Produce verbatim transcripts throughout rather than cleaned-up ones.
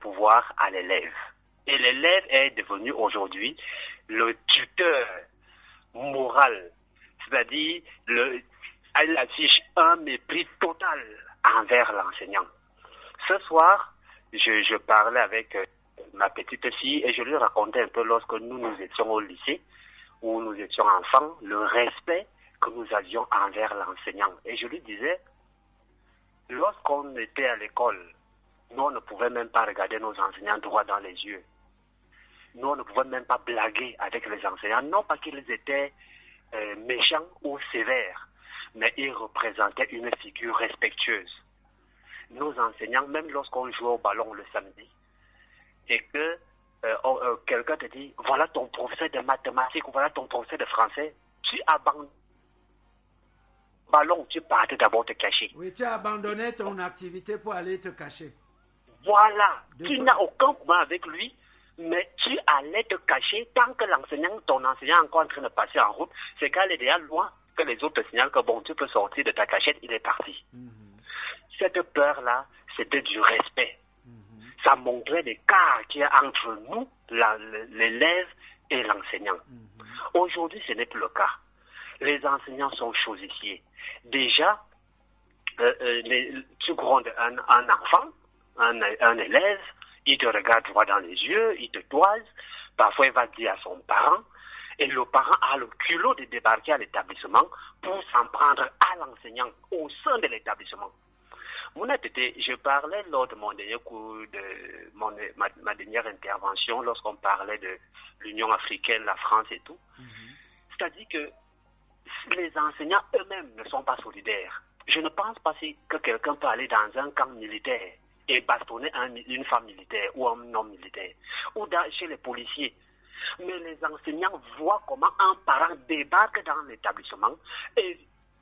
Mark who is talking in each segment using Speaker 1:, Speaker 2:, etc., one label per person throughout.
Speaker 1: pouvoir à l'élève. Et l'élève est devenu aujourd'hui le tuteur moral, c'est-à-dire le, elle affiche un mépris total envers l'enseignant. Ce soir, je, je parlais avec ma petite fille et je lui racontais un peu lorsque nous nous étions au lycée, où nous étions enfants, le respect que nous avions envers l'enseignant. Et je lui disais, lorsqu'on était à l'école, nous on ne pouvait même pas regarder nos enseignants droit dans les yeux. Nous on ne pouvait même pas blaguer avec les enseignants, non pas qu'ils étaient euh, méchants ou sévères, mais ils représentaient une figure respectueuse. Nos enseignants, même lorsqu'on jouait au ballon le samedi, et que euh, euh, quelqu'un te dit, voilà ton professeur de mathématiques, ou voilà ton professeur de français, tu abandonnes le ballon, tu partais d'abord te cacher.
Speaker 2: Oui, tu as abandonné ton activité pour aller te cacher.
Speaker 1: Voilà,
Speaker 2: De
Speaker 1: tu
Speaker 2: quoi?
Speaker 1: n'as aucun problème avec lui, mais tu allais te cacher tant que l'enseignant, ton enseignant est encore en train de passer en route, c'est qu'elle est déjà loin, que les autres te signalent que bon, tu peux sortir de ta cachette, il est parti. Mm-hmm. Cette peur-là, c'était du respect. Mm-hmm. Ça montrait l'écart qu'il y a entre nous, la, l'élève et l'enseignant. Mm-hmm. Aujourd'hui, ce n'est plus le cas. Les enseignants sont chosissiers. Déjà, euh, euh, les, tu grondes un, un enfant, un, un élève, il te regarde droit dans les yeux, il te toise, parfois il va dire à son parent, et le parent a le culot de débarquer à l'établissement pour s'en prendre à l'enseignant au sein de l'établissement. Mon été, je parlais lors de mon dernier cours, de mon, ma, ma dernière intervention, lorsqu'on parlait de l'Union africaine, la France et tout. Mm-hmm. C'est-à-dire que les enseignants eux-mêmes ne sont pas solidaires. Je ne pense pas que quelqu'un peut aller dans un camp militaire et bastonner un, une femme militaire ou un homme militaire, ou dans, chez les policiers. Mais les enseignants voient comment un parent débarque dans l'établissement et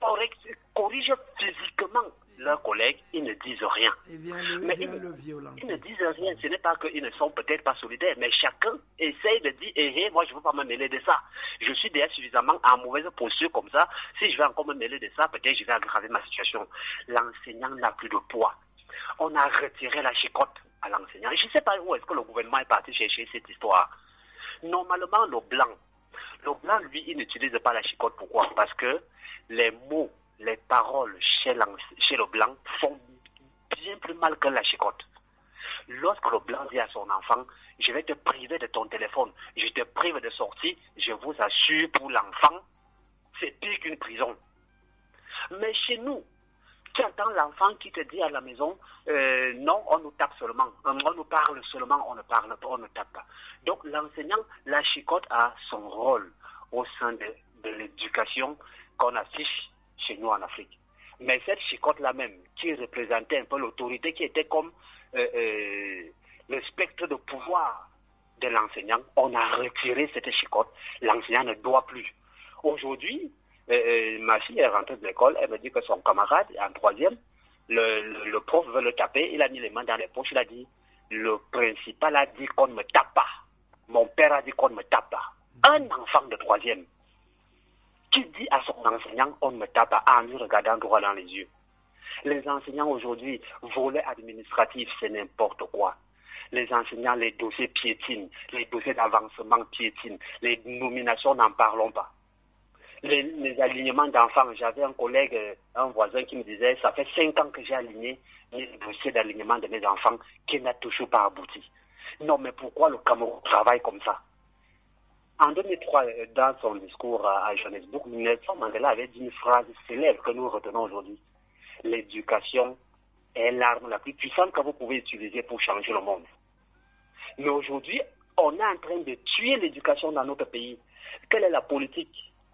Speaker 1: corrige physiquement leurs collègues, ils ne disent rien.
Speaker 2: Et bien le,
Speaker 1: mais
Speaker 2: bien
Speaker 1: ils,
Speaker 2: le violent.
Speaker 1: Ils ne disent rien, ce n'est pas qu'ils ne sont peut-être pas solidaires, mais chacun essaye de dire, hé, hé, moi je ne veux pas me mêler de ça. Je suis déjà suffisamment en mauvaise posture comme ça, si je vais encore me mêler de ça, peut-être je vais aggraver ma situation. L'enseignant n'a plus de poids. On a retiré la chicotte à l'enseignant. Je ne sais pas où est-ce que le gouvernement est parti chercher cette histoire. Normalement, le blanc, le blanc, lui, il n'utilise pas la chicotte. Pourquoi? Parce que les mots, les paroles chez, chez le blanc font bien plus mal que la chicotte. Lorsque le blanc dit à son enfant, je vais te priver de ton téléphone, je te prive de sortie, je vous assure, pour l'enfant, c'est pire qu'une prison. Mais chez nous, tu entends l'enfant qui te dit à la maison, euh, non, on nous tape seulement, on nous parle seulement, on ne parle pas, on ne tape pas. Donc l'enseignant, la chicotte a son rôle au sein de, de l'éducation qu'on affiche chez nous en Afrique. Mais cette chicotte-là même, qui représentait un peu l'autorité, qui était comme euh, euh, le spectre de pouvoir de l'enseignant, on a retiré cette chicotte, l'enseignant ne doit plus. Aujourd'hui, Euh, ma fille est rentrée de l'école, elle me dit que son camarade est en troisième, le, le, le prof veut le taper, il a mis les mains dans les poches, il a dit, le principal a dit qu'on ne me tape pas, mon père a dit qu'on ne me tape pas. Un enfant de troisième qui dit à son enseignant on ne me tape pas en lui regardant droit dans les yeux. Les enseignants aujourd'hui, volet administratif, c'est n'importe quoi. Les enseignants, les dossiers piétinent, les dossiers d'avancement piétinent, les nominations, n'en parlons pas. Les, les alignements d'enfants, j'avais un collègue, un voisin qui me disait, ça fait cinq ans que j'ai aligné les dossiers d'alignement de mes enfants qui n'a toujours pas abouti. Non, mais pourquoi le Cameroun travaille comme ça? En deux mille trois, dans son discours à Johannesburg, Nelson Mandela avait dit une phrase célèbre que nous retenons aujourd'hui. L'éducation est l'arme la plus puissante que vous pouvez utiliser pour changer le monde. Mais aujourd'hui, on est en train de tuer l'éducation dans notre pays. Quelle est la politique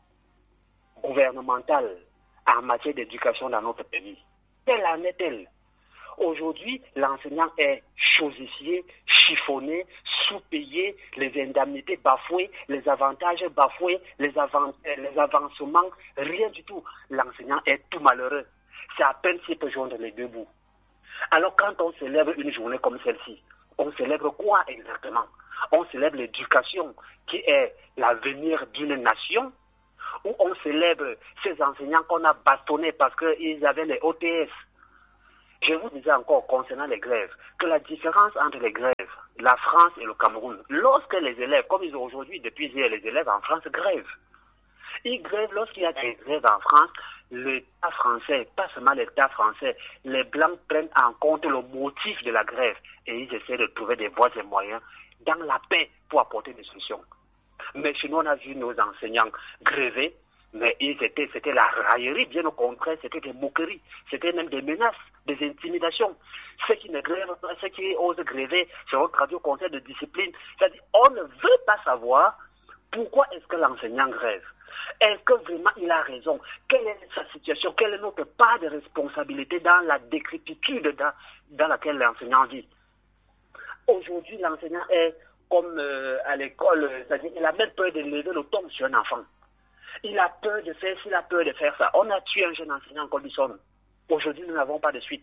Speaker 1: gouvernementale en matière d'éducation dans notre pays? Quelle en est-elle? Aujourd'hui, l'enseignant est chosifié, chiffonné, sous-payé, les indemnités bafouées, les avantages bafoués, les, avant les avancements, rien du tout. L'enseignant est tout malheureux. C'est à peine s'il peut joindre les deux bouts. Alors quand on célèbre une journée comme celle-ci, on célèbre quoi exactement? On célèbre l'éducation qui est l'avenir d'une nation, où on célèbre ces enseignants qu'on a bastonnés parce qu'ils avaient les O T S. Je vous disais encore concernant les grèves, que la différence entre les grèves, la France et le Cameroun, lorsque les élèves, comme ils ont aujourd'hui, depuis hier, les élèves en France grèvent. Ils grèvent lorsqu'il y a des grèves en France, l'État français, pas seulement l'État français, les Blancs prennent en compte le motif de la grève et ils essaient de trouver des voies et moyens dans la paix pour apporter des solutions. Mais chez nous, on a vu nos enseignants gréver, mais ils étaient, c'était la raillerie, bien au contraire, c'était des moqueries, c'était même des menaces, des intimidations. Ceux qui ne grèvent pas, ceux qui osent gréver, seront traduits au conseil de discipline. C'est-à-dire, on ne veut pas savoir pourquoi est-ce que l'enseignant grève. Est-ce que vraiment il a raison? Quelle est sa situation? Quelle est notre part de responsabilité dans la décrépitude dans, dans laquelle l'enseignant vit? Aujourd'hui, l'enseignant est comme euh, à l'école, c'est-à-dire il a même peur de lever le ton sur un enfant. Il a peur de faire, s'il a peur de faire ça. On a tué un jeune enseignant comme il sonne. Aujourd'hui, nous n'avons pas de suite.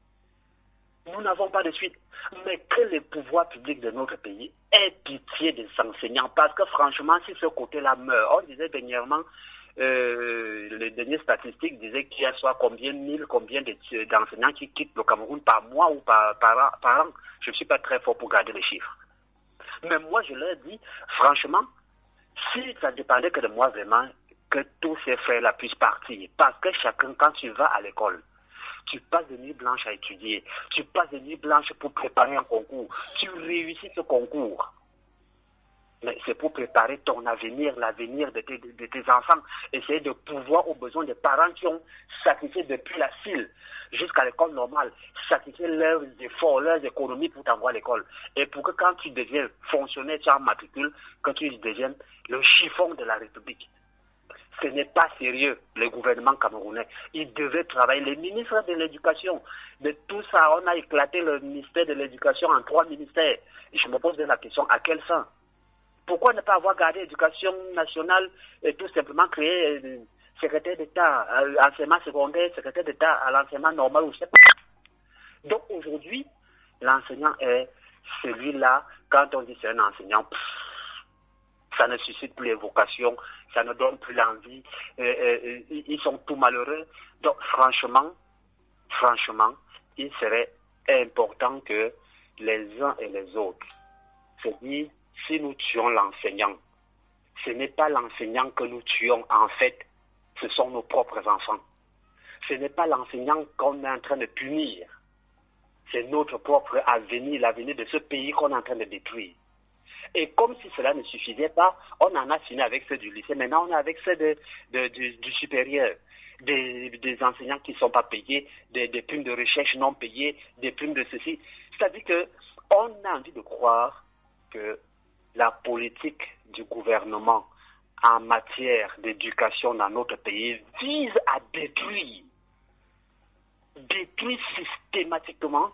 Speaker 1: Nous n'avons pas de suite. Mais que les pouvoirs publics de notre pays aient pitié des enseignants. Parce que franchement, si ce côté-là meurt, on disait dernièrement, euh, les dernières statistiques disaient qu'il y a soit combien mille, combien d'enseignants qui quittent le Cameroun par mois ou par, par, par an. Je ne suis pas très fort pour garder les chiffres. Mais moi, je leur dis, franchement, si ça dépendait que de moi vraiment, que tous ces frères-là puissent partir. Parce que chacun, quand tu vas à l'école, tu passes de nuit blanche à étudier, tu passes de nuit blanche pour préparer un concours, tu réussis ce concours. Mais c'est pour préparer ton avenir, l'avenir de tes, de tes enfants. Essayer de pouvoir aux besoins des parents qui ont sacrifié depuis la file jusqu'à l'école normale, sacrifier leurs efforts, leurs économies pour t'envoyer à l'école. Et pour que quand tu deviens fonctionnaire, tu en matricule, que tu deviennes le chiffon de la République. Ce n'est pas sérieux, le gouvernement camerounais. Il devait travailler. Les ministres de l'éducation, de tout ça, on a éclaté le ministère de l'éducation en trois ministères. Et je me pose la question, à quelle fin? Pourquoi ne pas avoir gardé l'éducation nationale et tout simplement créer euh, secrétaire d'État, euh, enseignement secondaire, secrétaire d'État à l'enseignement normal ou je sais pas. Donc aujourd'hui, l'enseignant est celui-là, quand on dit c'est un enseignant, pff, ça ne suscite plus les vocations, ça ne donne plus l'envie, euh, euh, ils sont tout malheureux. Donc franchement, franchement, il serait important que les uns et les autres se disent, si nous tuons l'enseignant, ce n'est pas l'enseignant que nous tuons, en fait, ce sont nos propres enfants. Ce n'est pas l'enseignant qu'on est en train de punir, c'est notre propre avenir, l'avenir de ce pays qu'on est en train de détruire. Et comme si cela ne suffisait pas, on en a fini avec ceux du lycée. Maintenant, on est avec ceux de, de, du, du supérieur, des, des enseignants qui ne sont pas payés, des, des primes de recherche non payées, des primes de ceci. C'est-à-dire qu'on a envie de croire que la politique du gouvernement en matière d'éducation dans notre pays vise à détruire, détruire systématiquement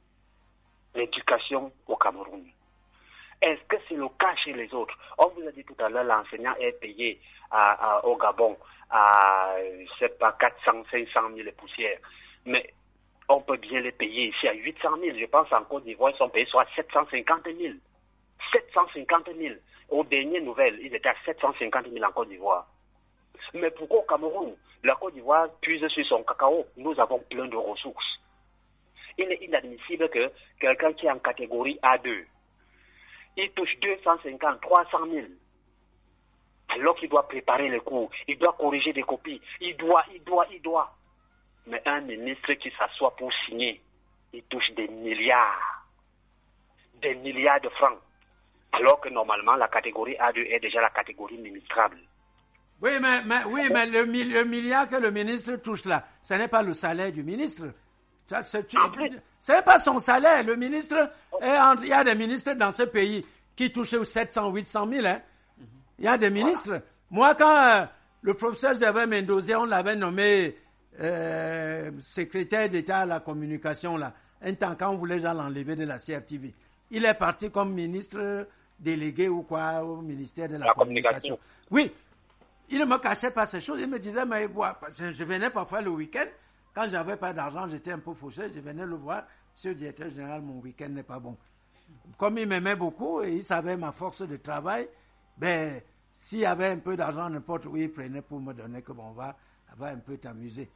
Speaker 1: l'éducation au Cameroun. Est-ce que c'est le cas chez les autres? On vous a dit tout à l'heure, l'enseignant est payé à, à, au Gabon à, je sais pas, quatre cents, cinq cent mille poussières. Mais on peut bien les payer ici à huit cent mille. Je pense en Côte d'Ivoire, ils sont payés soit à sept cent cinquante mille. sept cent cinquante mille. Aux dernières nouvelles, ils étaient à sept cent cinquante mille en Côte d'Ivoire. Mais pourquoi au Cameroun, la Côte d'Ivoire puise sur son cacao? Nous avons plein de ressources. Il est inadmissible que quelqu'un qui est en catégorie A deux, il touche deux cent cinquante, trois cent mille. Alors qu'il doit préparer les cours, il doit corriger des copies, il doit, il doit, il doit. Mais un ministre qui s'assoit pour signer, il touche des milliards, des milliards de francs. Alors que normalement, la catégorie A deux est déjà la catégorie ministrable.
Speaker 2: Oui, mais, mais, oui, mais le, le milliard que le ministre touche là, ce n'est pas le salaire du ministre. Ça, ce n'est pas son salaire. Le ministre, est en, il y a des ministres dans ce pays qui touchent sept cents, huit cent mille. Hein. Il y a des ministres. Voilà. Moi, quand euh, le professeur Gervais Mendoza, on l'avait nommé euh, secrétaire d'État à la communication, là, un temps quand on voulait l'enlever de la C R T V, il est parti comme ministre délégué ou quoi au ministère de la, la communication. communication. Oui, il ne me cachait pas ces choses. Il me disait, mais voilà, je venais parfois le week-end. Quand j'avais pas d'argent, j'étais un peu fauché, je venais le voir. Monsieur le directeur général, mon week-end n'est pas bon. Comme il m'aimait beaucoup et il savait ma force de travail, ben, s'il y avait un peu d'argent, n'importe où, il prenait pour me donner que bon, on va, on va un peu t'amuser.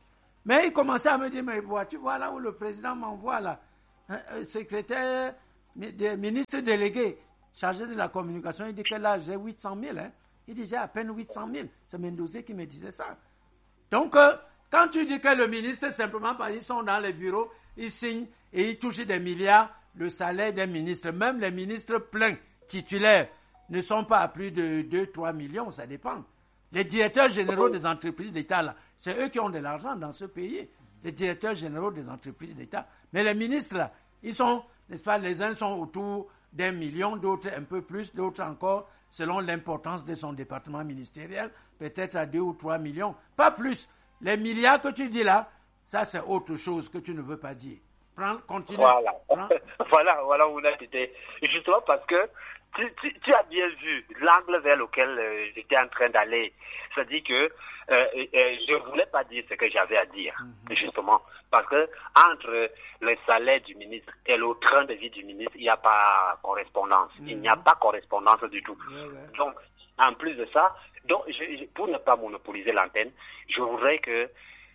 Speaker 2: Mais il commençait à me dire, mais vois, tu vois là où le président m'envoie là, un secrétaire, ministre délégué, chargé de la communication, il dit que là, j'ai huit cent mille. Hein. Il dit, j'ai à peine huit cent mille. C'est Mendoza qui me disait ça. Donc, euh, quand tu dis que le ministre, simplement parce qu'ils sont dans les bureaux, ils signent et ils touchent des milliards, le salaire des ministres, même les ministres pleins, titulaires, ne sont pas à plus de deux à trois millions, ça dépend. Les directeurs généraux des entreprises d'État, là, c'est eux qui ont de l'argent dans ce pays. Les directeurs généraux des entreprises d'État. Mais les ministres, là, ils sont, n'est-ce pas, les uns sont autour d'un million, d'autres un peu plus, d'autres encore, selon l'importance de son département ministériel, peut-être à deux ou trois millions, pas plus. Les milliards que tu dis là, ça c'est autre chose que tu ne veux pas dire. Prends, continue.
Speaker 1: Voilà,
Speaker 2: Prends.
Speaker 1: voilà, voilà où là j'étais. Justement parce que tu, tu, tu as bien vu l'angle vers lequel euh, j'étais en train d'aller. C'est-à-dire que euh, euh, je ne voulais pas dire ce que j'avais à dire, mm-hmm. justement. Parce que entre le salaire du ministre et le train de vie du ministre, il n'y a pas correspondance. Mm-hmm. Il n'y a pas correspondance du tout. Mm-hmm. Donc, en plus de ça, donc, je, pour ne pas monopoliser l'antenne, je voudrais que,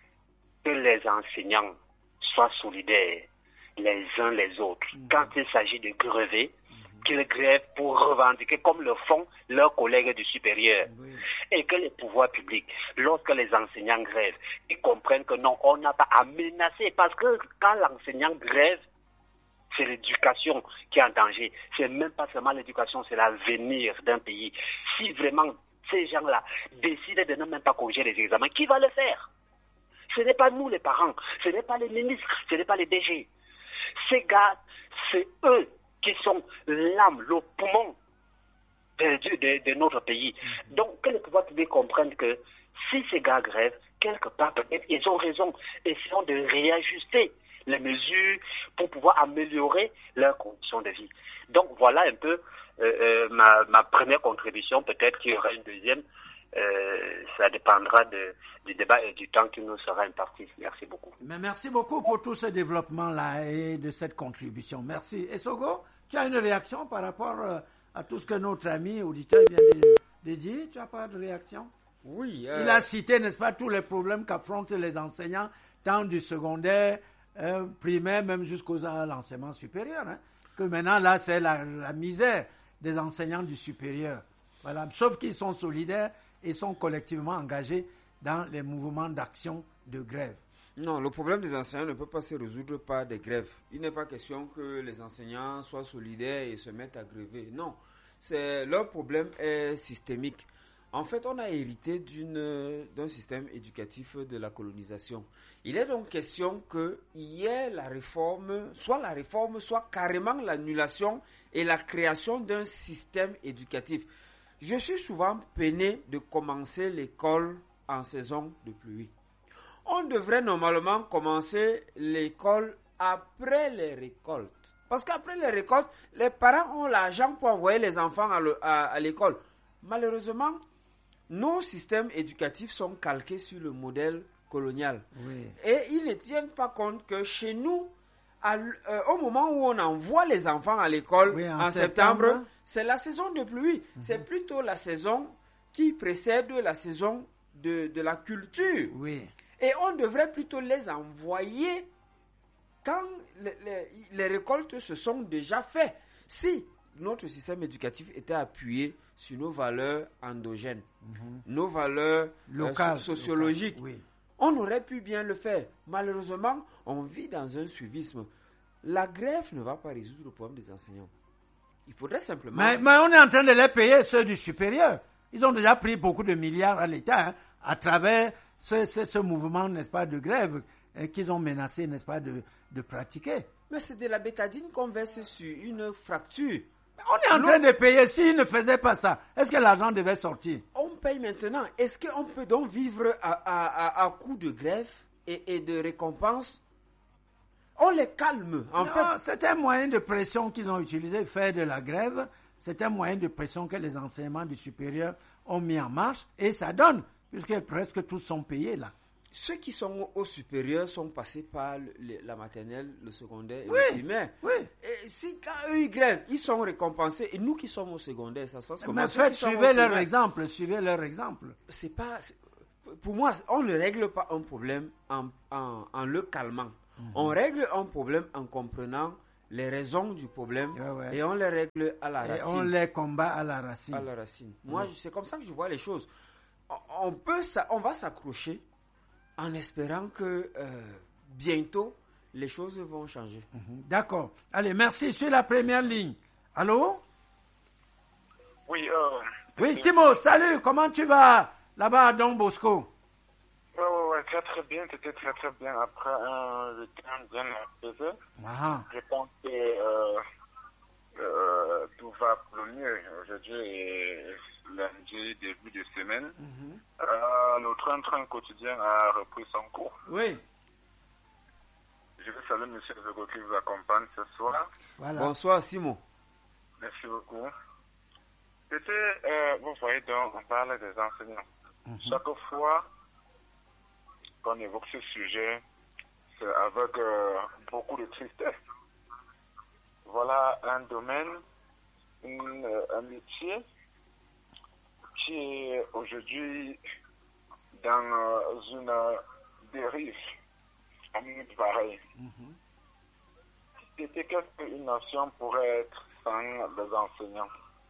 Speaker 1: que les enseignants soient solidaires les uns les autres. Mmh. Quand il s'agit de grever, mmh. qu'ils grèvent pour revendiquer comme le font leurs collègues du supérieur. Oui. Et que les pouvoirs publics, lorsque les enseignants grèvent, ils comprennent que non, on n'a pas à menacer. Parce que quand l'enseignant grève, c'est l'éducation qui est en danger. C'est même pas seulement l'éducation, c'est l'avenir d'un pays. Si vraiment ces gens-là décident de ne même pas corriger les examens, qui va le faire? Ce n'est pas nous les parents, ce n'est pas les ministres, ce n'est pas les D G. Ces gars, c'est eux qui sont l'âme, le poumon de, de, de notre pays. Donc, que les pouvoirs publics comprennent que si ces gars grèvent, quelque part, peut-être, ils ont raison. Essayons de réajuster les mesures pour pouvoir améliorer leurs conditions de vie. Donc, voilà un peu euh, euh, ma, ma première contribution. Peut-être qu'il y aura une deuxième. Euh, ça dépendra de, du débat et du temps qui nous sera imparti. Merci beaucoup.
Speaker 2: Mais merci beaucoup pour tout ce développement-là et de cette contribution. Merci. Et Sogo, tu as une réaction par rapport à tout ce que notre ami auditeur vient de, de dire? Tu n'as pas de réaction?
Speaker 3: Oui. Euh...
Speaker 2: Il a cité, n'est-ce pas, tous les problèmes qu'affrontent les enseignants, tant du secondaire, euh, primaire, même jusqu'aux l'enseignement supérieur. Hein, que maintenant, là, c'est la, la misère des enseignants du supérieur. Voilà. Sauf qu'ils sont solidaires et sont collectivement engagés dans les mouvements d'action de grève.
Speaker 3: Non, le problème des enseignants ne peut pas se résoudre par des grèves. Il n'est pas question que les enseignants soient solidaires et se mettent à gréver. Non, c'est, leur problème est systémique. En fait, on a hérité d'une, d'un système éducatif de la colonisation. Il est donc question qu'il y ait la réforme, soit la réforme, soit carrément l'annulation et la création d'un système éducatif. Je suis souvent peiné de commencer l'école en saison de pluie. On devrait normalement commencer l'école après les récoltes. Parce qu'après les récoltes, les parents ont l'argent pour envoyer les enfants à, le, à, à l'école. Malheureusement, nos systèmes éducatifs sont calqués sur le modèle colonial. Oui. Et ils ne tiennent pas compte que chez nous, à, euh, au moment où on envoie les enfants à l'école, oui, en, en septembre, septembre, c'est la saison de pluie. Mm-hmm. C'est plutôt la saison qui précède la saison de, de la culture.
Speaker 2: Oui.
Speaker 3: Et on devrait plutôt les envoyer quand les, les, les récoltes se sont déjà faites. Si notre système éducatif était appuyé sur nos valeurs endogènes, mm-hmm. nos valeurs locales, euh, sociologiques, locales, oui. on aurait pu bien le faire. Malheureusement, on vit dans un suivisme. La grève ne va pas résoudre le problème des enseignants. Il faudrait simplement...
Speaker 2: Mais, mais on est en train de les payer, ceux du supérieur. Ils ont déjà pris beaucoup de milliards à l'État hein, à travers ce, ce, ce mouvement, n'est-ce pas, de grève euh, qu'ils ont menacé, n'est-ce pas, de, de pratiquer.
Speaker 3: Mais c'est de la bétadine qu'on verse sur une fracture.
Speaker 2: On est en L'eau... train de payer. S'ils ne faisaient pas ça, est-ce que l'argent devait sortir?
Speaker 3: On paye maintenant. Est-ce qu'on peut donc vivre à, à, à, à coup de grève et, et de récompense? On les calme, en
Speaker 2: non,
Speaker 3: fait.
Speaker 2: C'est un moyen de pression qu'ils ont utilisé, faire de la grève. C'est un moyen de pression que les enseignements du supérieur ont mis en marche. Et ça donne, puisque presque tous sont payés là.
Speaker 3: Ceux qui sont au supérieur sont passés par le, la maternelle, le secondaire et
Speaker 2: oui,
Speaker 3: le primaire.
Speaker 2: Oui.
Speaker 3: Et si quand eux ils grèvent, ils sont récompensés. Et nous qui sommes au secondaire, ça se passe comment?
Speaker 2: Mais faites, suivez leur exemple, suivez leur exemple.
Speaker 3: C'est pas... C'est, pour moi, on ne règle pas un problème en, en, en le calmant. Mm-hmm. On règle un problème en comprenant les raisons du problème ouais, ouais. et on les règle à la
Speaker 2: et
Speaker 3: racine.
Speaker 2: on les combat à la racine.
Speaker 3: À la racine. Moi, mm-hmm. c'est comme ça que je vois les choses. On, on, peut, on va s'accrocher en espérant que euh, bientôt, les choses vont changer.
Speaker 2: Mm-hmm. D'accord. Allez, merci. Sur la première ligne. Allô?
Speaker 4: Oui, euh,
Speaker 2: oui, Simo, salut. Comment tu vas là-bas à Don Bosco?
Speaker 4: Oui, oui, oui, très très bien. C'était très très bien. Après un week-end bien apaisé,
Speaker 2: ah.
Speaker 4: je pense que euh, euh, tout va pour le mieux. Aujourd'hui est lundi, début de semaine. Mm-hmm. Euh, le train-train quotidien a repris son cours.
Speaker 2: Oui.
Speaker 4: Je veux saluer M. Zego qui vous accompagne ce soir.
Speaker 3: Voilà. Bonsoir, Simon.
Speaker 4: Merci beaucoup. C'était, euh, vous voyez, donc, on parle des enseignants. Mm-hmm. Chaque fois qu'on évoque ce sujet, c'est avec euh, beaucoup de tristesse. Voilà un domaine, une, un métier qui est aujourd'hui dans euh, une dérive. Pareil. Mm-hmm. C'était qu'est-ce qu'une nation pourrait être sans les enseignants?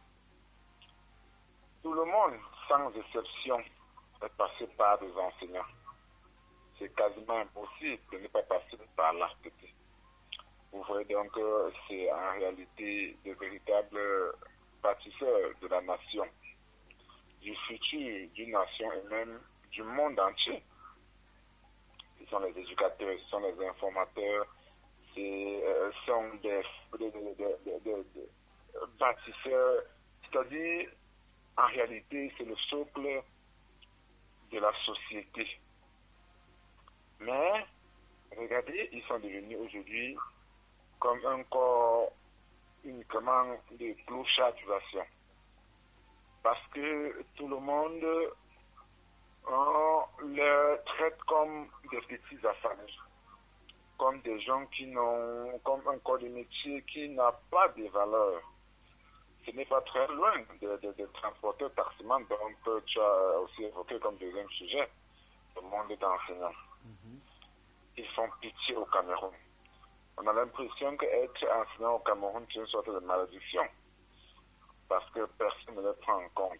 Speaker 4: Tout le monde, sans exception, est passé par des enseignants. C'est quasiment impossible de ne pas passer par là. Vous voyez donc que c'est en réalité de véritables bâtisseurs de la nation, du futur d'une nation et même du monde entier. Ce sont les éducateurs, ce sont les informateurs, ce euh, sont des, des, des, des, des, des bâtisseurs. C'est-à-dire, en réalité, c'est le socle de la société. Mais, regardez, ils sont devenus aujourd'hui comme un corps uniquement de clochardisation. Parce que tout le monde on les traite comme des petits affamés, comme des gens qui n'ont, comme un corps de métier qui n'a pas de valeur. Ce n'est pas très loin des de, de transporteurs taximans dont tu as aussi évoqué comme deuxième sujet, le monde d'enseignants. Mm-hmm. Ils font pitié au Cameroun. On a l'impression qu'être enseignant au Cameroun, c'est une sorte de malédiction, parce que personne ne les prend en compte.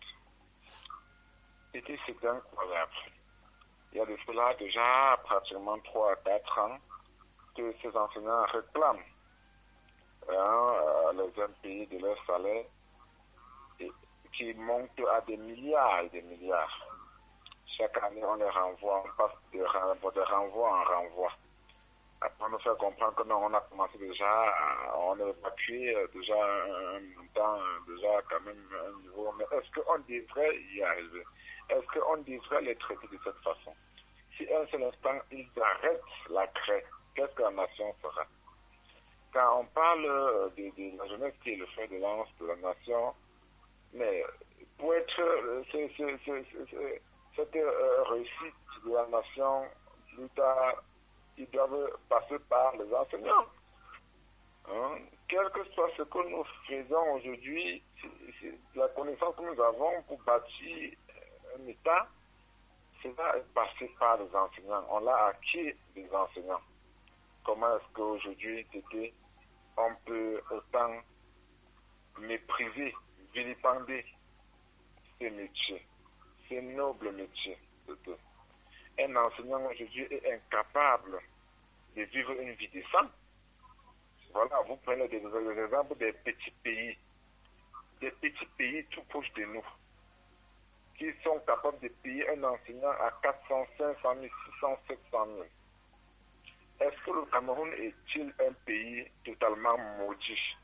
Speaker 4: Et c'est incroyable. Il y a de cela déjà pratiquement trois à quatre ans que ces enseignants réclament hein, les impayés de leur salaire et qui montent à des milliards et des milliards. Chaque année, on les renvoie, on passe de renvoi, de renvoi en renvoi. Après, on nous fait comprendre que non, on a commencé déjà, on a évacué déjà un montant, déjà quand même un niveau. Mais est-ce qu'on devrait y arriver? Est-ce qu'on devrait les traiter de cette façon? Si un seul instant, ils arrêtent la craie, qu'est-ce que la nation fera? Quand on parle de, de la jeunesse qui est le fer de lance de la nation, mais pour être c'est, c'est, c'est, c'est, cette euh, réussite de la nation, plus tard, ils doivent passer par les enseignants. Hein? Quel que soit ce que nous faisons aujourd'hui, c'est, c'est la connaissance que nous avons pour bâtir un État, cela est passé par les enseignants. On l'a acquis des enseignants. Comment est-ce qu'aujourd'hui, Tété, on peut autant mépriser, vilipender ces métiers, ces nobles métiers, Tété? Un enseignant aujourd'hui est incapable de vivre une vie décente. Voilà, vous prenez des, des exemples des petits pays, des petits pays tout proches de nous, qui sont capables de payer un enseignant à quatre cents, cinq cent mille, six cents, sept cent mille. Est-ce que le Cameroun est-il un pays totalement maudit?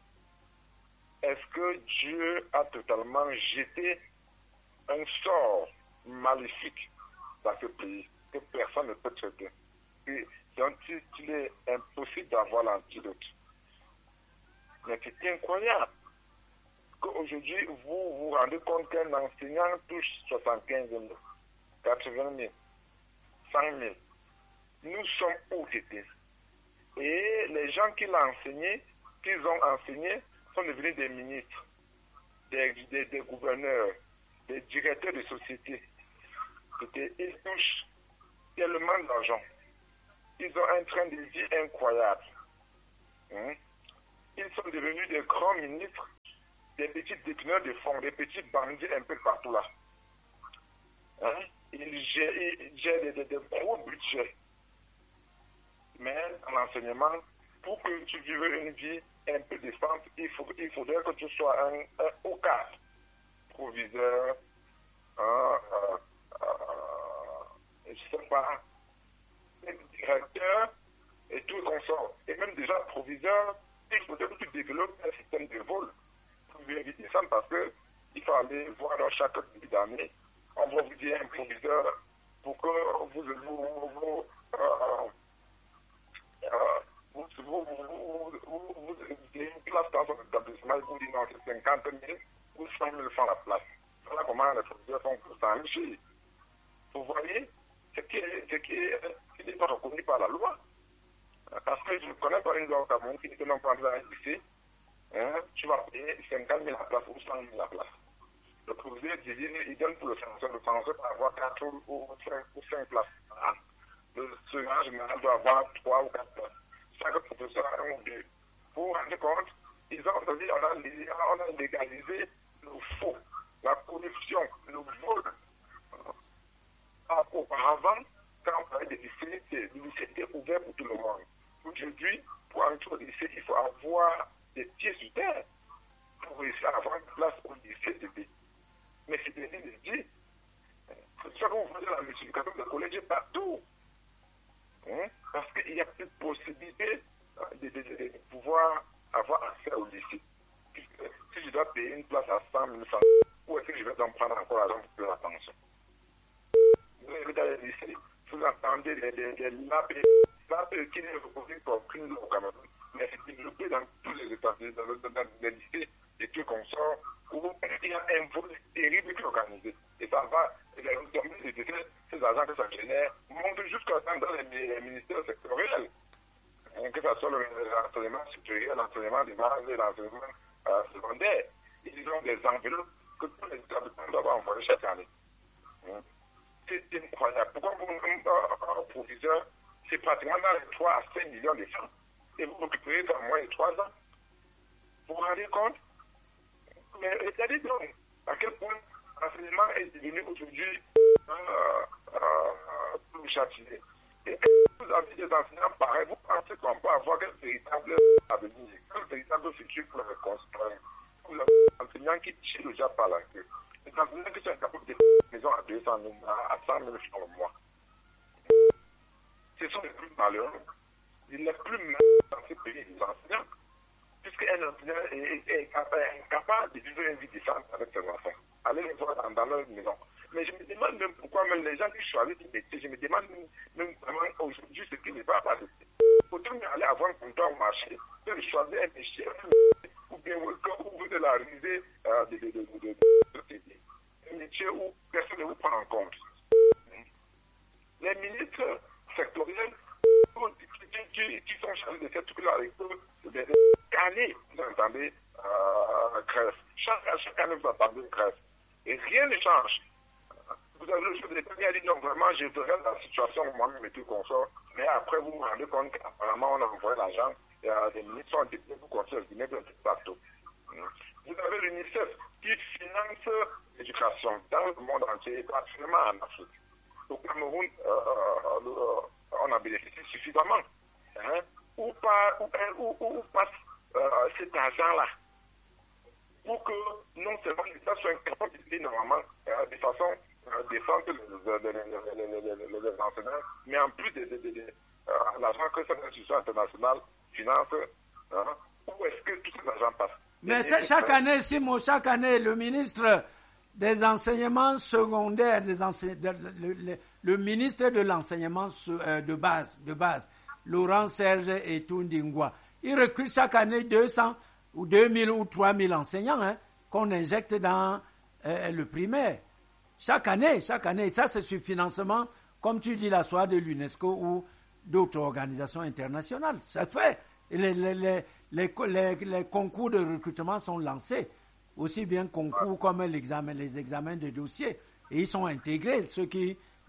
Speaker 4: Est-ce que Dieu a totalement jeté un sort maléfique dans ce pays que personne ne peut traiter, et dont il est impossible d'avoir l'antidote? Mais c'est incroyable qu'aujourd'hui, vous vous rendez compte qu'un enseignant touche soixante-quinze mille, quatre-vingt mille, cent mille. Nous sommes où, Tété? Et les gens qui l'ont enseigné, qu'ils ont enseigné, sont devenus des ministres, des, des, des gouverneurs, des directeurs de sociétés. recruter, ils touchent tellement d'argent. Ils ont un train de vie incroyable. Hein? Ils sont devenus des grands ministres, des petits déteneurs de fonds, des petits bandits un peu partout là. Hein? Ils gèrent, ils gèrent des, des, des gros budgets. Mais dans l'enseignement, pour que tu vives une vie un peu décente, il, faut, il faudrait que tu sois un, un haut cadre, proviseur, un, euh, euh, je ne sais pas, directeur et tout consort. Et même déjà proviseur, il faudrait que tu développes un système de vol pour vivre une vie décente parce qu'il faut aller voir dans chaque début d'année. On va vous dire un proviseur pour que vous, vous, vous, euh, euh, vous, vous, vous, vous, vous ayez une place dans son établissement et vous dites non, c'est cinquante mille ou cent mille francs la place. Voilà comment les proviseurs font pour s'enrichir. Vous voyez, ce qui est, ce qui est, qui n'est pas reconnu par la loi. Parce que je ne connais pas une loi au Cameroun qui dit que non, quand tu vas être ici, hein, tu vas payer cinquante mille la place ou cent mille la place. Le proviseur dit, il donne pour le censeur, le censeur peut avoir quatre ou cinq places. Hein. Le secrétaire général doit avoir trois ou quatre places. Chaque professeur a un ou deux. Vous vous rendez compte, ils ont, on a, on a légalisé le faux, la corruption, le vol. Auparavant, quand on parlait des lycées, le lycée était ouvert pour tout le monde. Aujourd'hui, pour entrer au lycée, il faut avoir des pieds sur terre pour réussir à avoir une place au lycée de vie. Mais c'est bien dit. C'est ça qu'on faisait la multiplication des collèges partout. Hein? Parce qu'il n'y a plus de possibilité de, de, de, de pouvoir avoir accès au lycée. Puisque si je dois payer une place à cent mille francs, où est-ce que je vais en prendre encore l'argent pour payer la pension? Vous avez dans les lycées, vous entendez des, des, des lapes, lapes qui n'est reconnu comme crime au Cameroun, mais c'est développé dans tous les états, dans, dans, dans les lycées, et tout comme ça, où il y a un vol terrible qui est organisé. Et ça va, les retombées de ces agents que ça génère montent jusqu'à temps dans les, les ministères sectoriels. Que ce soit l'enseignement supérieur, l'enseignement de base et l'enseignement euh, secondaire. Ils ont des enveloppes que tous les établissements doivent envoyer chaque année. Hein? C'est incroyable. Pourquoi vous, un proviseur, c'est pratiquement dans les trois à cinq millions de francs. Et vous récupérez dans moins de trois ans. Vous vous rendez compte? Mais regardez donc à quel point l'enseignement est devenu aujourd'hui euh, euh, plus châtié. Et quand vous avez des enseignants pareils, vous pensez qu'on peut avoir un véritable avenir, un véritable futur pour les concitoyens. Pour les enseignants qui tirent déjà par la queue. Les enseignants qui sont capables de faire une maison à deux cent mille, à cent mille francs au mois. Ce sont les plus malheureux. Il n'est plus malheureux dans ces pays, les enseignants. Puisqu'un enseignant est, est, est incapable de vivre une vie décente avec ses enfants. Allez les voir dans, dans leur maison. Mais je me demande même pourquoi même les gens qui choisissent ce métier, je me demande même vraiment aujourd'hui ce qui n'est pas passé. Faut-il mieux aller avoir un comptoir au marché, de choisir un métier, ou bien quand vous voulez la risée euh, de, de, de, de, de, de, de, un métier où personne ne vous prend en compte. Les ministres sectoriels qui, qui, qui sont chargés de ces trucs-là, des années, vous entendez, euh, grève. Chaque, chaque année, vous entendez grève. Et rien ne change. Vous avez le chef de l'État qui a dit non, vraiment, je verrai la situation moi-même et tout consort. Mais après, vous vous rendez compte qu'apparemment, on a envoyé l'argent. Il y a des ministres sont députés pour construire le Guinée de partout. Vous avez l'UNICEF qui finance l'éducation dans le monde entier, et particulièrement en Afrique. Au Cameroun, euh, euh, on a bénéficié suffisamment. Hein? Où, pas, où, où, où passe euh, cet argent-là pour que non seulement l'État soit incapable de payer normalement euh, de façon euh, décente les, les, les, les, les, les enseignants, mais en plus de, de, de, de euh, l'argent que cette institution internationale finance, hein, où est-ce que tout cet argent passe?
Speaker 2: Mais c'est chaque année, Simon, chaque année, le ministre des enseignements secondaires, des enseign... de, le, le, le ministre de l'enseignement euh, de base, de base, Laurent Serge et Tundingwa, il recrute chaque année deux cents ou deux mille ou trois mille enseignants hein, qu'on injecte dans euh, le primaire. Chaque année, chaque année. Et ça, c'est sur financement, comme tu dis, la soirée de l'UNESCO ou d'autres organisations internationales. Ça fait. Les, les, les, les, les, les concours de recrutement sont lancés, aussi bien concours comme l'examen, les examens de dossiers. Et ils sont intégrés, ceux qui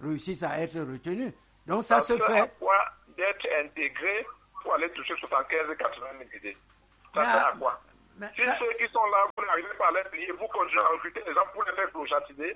Speaker 2: réussissent à être retenus. Donc ça, ça se fait.
Speaker 4: À quoi d'être intégré pour aller toucher soixante-quinze à quatre-vingt mille idées? Ça sert à quoi?
Speaker 2: Mais
Speaker 4: si
Speaker 2: ça,
Speaker 4: ceux qui sont là, vous n'arrivez pas à les payer, vous continuez à recruter les gens pour les faire clochatiser.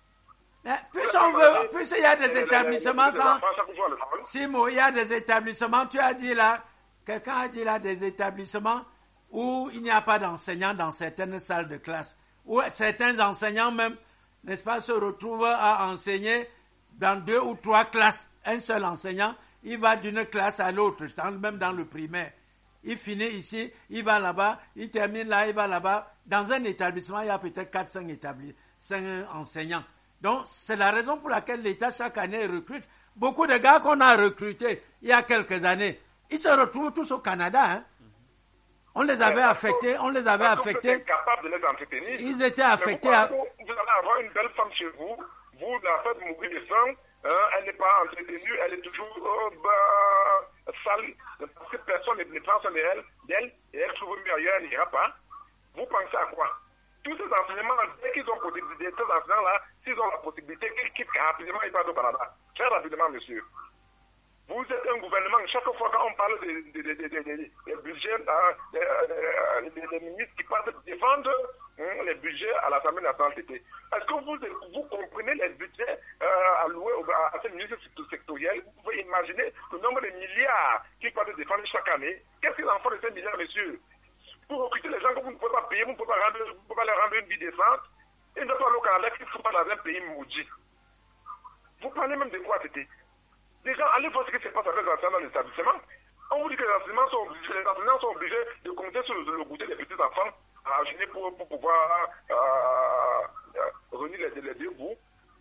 Speaker 2: Puisqu'on veut, puisqu'il y a des établissements sans... Simo, il y a des établissements, tu as dit là, quelqu'un a dit là des établissements où il n'y a pas d'enseignants dans certaines salles de classe, où certains enseignants même, n'est-ce pas, se retrouvent à enseigner dans deux ou trois classes. Un seul enseignant, il va d'une classe à l'autre, même dans le primaire. Il finit ici, il va là-bas, il termine là, il va là-bas. Dans un établissement, il y a peut-être quatre cinq établis, cinq enseignants. Donc, c'est la raison pour laquelle l'État, chaque année, recrute. Beaucoup de gars qu'on a recrutés il y a quelques années, ils se retrouvent tous au Canada. Hein. On les avait affectés, on les avait affectés.
Speaker 4: Vous êtes capable de les entretenir.
Speaker 2: Ils étaient affectés.
Speaker 4: Vous,
Speaker 2: à...
Speaker 4: vous allez avoir une belle femme chez vous, vous la faites mourir de faim, hein, elle n'est pas entretenue, elle est toujours oh, bah, sale, parce que personne ne prend soin d'elle, d'elle, et elle trouve mieux ailleurs, elle n'ira pas. Vous pensez à quoi? Tous ces enseignements, dès qu'ils ont possibilité, ces enseignants-là, s'ils ont la possibilité, qu'ils quittent rapidement, ils partent au Canada. Très rapidement, monsieur. Vous êtes un gouvernement, chaque fois qu'on parle des de, de, de, de, de, de budgets, euh, des de, de ministres qui partent défendre hein, les budgets à l'Assemblée nationale d'été. Est-ce que vous, vous comprenez les budgets euh, alloués à ces ministres sectoriels? Vous pouvez imaginer le nombre de milliards qu'ils partent défendre chaque année. Qu'est-ce qu'ils en font de ces milliards, monsieur? Pour recruter les gens que vous ne pouvez pas payer, vous ne pouvez pas, rendre, vous ne pouvez pas leur rendre une vie décente. Ils ne doivent pas aller au Canada, qu'ils ne sont pas dans un pays maudit. Vous parlez même de quoi, c'était? Déjà, allez voir ce qui se passe avec les enseignants dans l'établissement. On vous dit que les enseignants sont obligés, les enseignants sont obligés de compter sur le, le goûter des petits enfants à gêner pour, pour pouvoir euh, euh, réunir les, les deux bouts.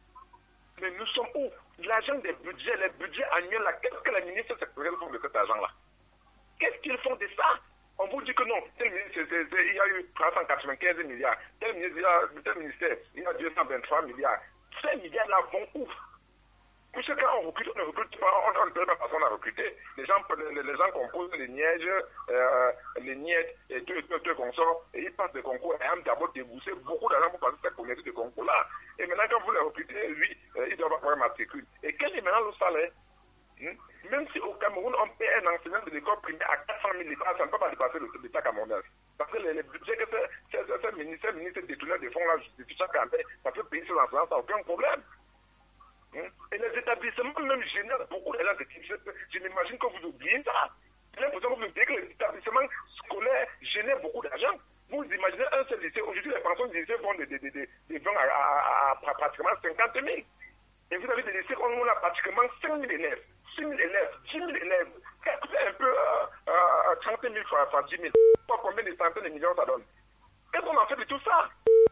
Speaker 4: Mais nous sommes où? L'argent des budgets, les budgets annuels, là, qu'est-ce que les ministres sectoriels font de cet argent-là? Qu'est-ce qu'ils font de ça? On vous dit que non, tel ministre, c'est, c'est, c'est, il y a eu trois cent quatre-vingt-quinze milliards, tel ministère, il y a, tel ministère, il y a deux cent vingt-trois milliards. Ces milliards-là vont où? Puisque quand on recrute, on ne recrute pas, on ne peut pas parce qu'on a recruté. Les gens, les, les gens composent les nièges, euh, les niettes et deux, deux, deux consorts, et ils passent des concours et ont d'abord déboursé beaucoup d'argent pour passer cette communauté de concours-là. Et maintenant, quand vous les recrutez, lui, euh, il doit avoir un matricule. Et quel est maintenant le salaire? Hmm? Même si au Cameroun, on paie un enseignant de l'école primaire à quatre cent mille litres, ça ne peut pas dépasser l'État camerounais. Parce que les, les budgets que ce ministère, ministère détourneur des fonds là, justifie chaque année, ça peut payer ces enseignants, ça n'a aucun problème. Et les établissements même génèrent beaucoup d'argent. Je m'imagine que vous oubliez ça. J'ai l'impression que vous oubliez que les établissements scolaires génèrent beaucoup d'argent. Vous imaginez un seul lycée. Aujourd'hui, les pensions du lycée vont de, de, de, de, de vingt à, à, à, à pratiquement cinquante mille. Et vous avez des lycées où on a pratiquement cinq mille élèves, six mille élèves, dix mille élèves. Calculez un peu euh, euh, trente mille fois, fois dix mille. Pas combien de centaines de millions ça donne. Qu'est-ce qu'on en fait de tout ça?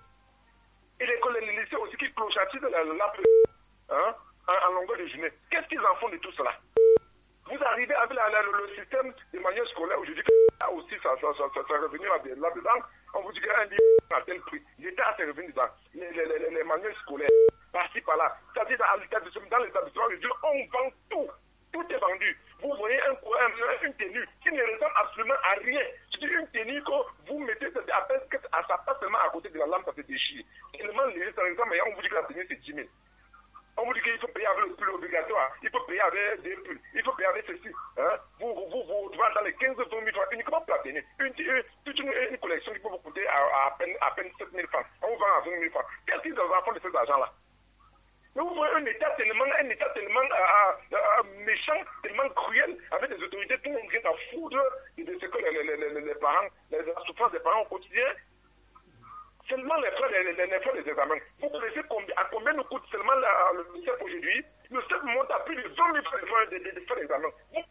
Speaker 4: Et les, les lycées aussi qui clochatisent la, la, la Hein, en, en longueur de journée. Qu'est-ce qu'ils en font de tout cela? Vous arrivez avec la, la, le, le système de manuel scolaire où je dis que là aussi ça, ça, ça, ça, ça revenu là-dedans. Là on vous dit qu'un livre à tel prix. L'État a ses revenus dedans. Les, les, les, les manuels scolaires, par-ci, par-là. C'est-à-dire dans l'établissement, dans l'établissement, je dis, on vend tout. Tout est vendu. Vous voyez un, un, une tenue qui ne ressemble absolument à rien. Je dis une tenue que vous mettez à peine que ça passe seulement à côté de la lampe, ça se déchire. Tellement léger, ça ressemble, on vous dit que la tenue c'est dix mille. On vous dit qu'il faut payer avec le pull obligatoire, il faut payer avec des pulls, il faut payer avec ceci. Hein? Vous, vous, vous, vous devez dans les quinze vingt mille francs uniquement pour la tenue. Une, une, une, une collection qui peut vous coûter à, à, peine, à peine sept mille francs. On vous vend à vingt mille francs. Qu'est-ce qu'ils en font de cet argent-là? Mais vous voyez un État tellement, un État tellement euh, euh, méchant, tellement cruel, avec des autorités, tout le monde vient à foudre de ce que les, les, les, les parents, les, la souffrance des parents au quotidien. Seulement les frais, les, les, les frais des examens. Vous connaissez combien, à combien nous coûte seulement la, le C E P aujourd'hui? Le C E P monte à plus de vingt mille francs de frais, de, de, de frais d'examen.